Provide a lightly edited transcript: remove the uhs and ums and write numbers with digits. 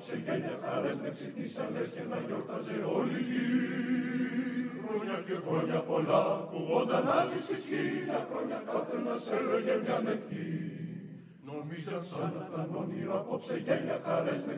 απόψε γέλια χαρές με ξυπνήσαλες και να γιορτάζε όλη η γη. Χρόνια και χρόνια πολλά, κουβόντα να ζήσεις 1000 χρόνια, καθένας έλεγε μια ευχή. Νομίζαν σαν να ήταν όνειρα απόψε γέλια χαρές με